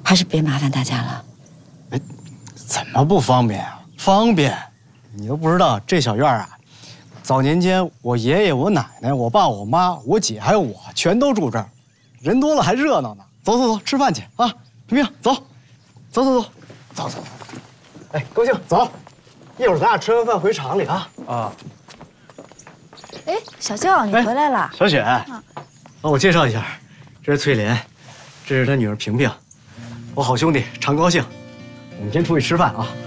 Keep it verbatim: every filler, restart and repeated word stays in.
还是别麻烦大家了。 哎，怎么不方便啊？方便，你都不知道这小院啊，早年间我爷爷、我奶奶、我爸、我妈、我姐还有我，全都住这儿，人多了还热闹呢。走走走，吃饭去啊！平平，走，走走走，走走走。哎，高兴，走，一会儿咱俩吃完饭回厂里啊。啊。 哎，小舅，你回来了。 小雪，啊，我介绍一下，这是翠莲，这是她女儿平平，我好兄弟常高兴。我们先出去吃饭啊。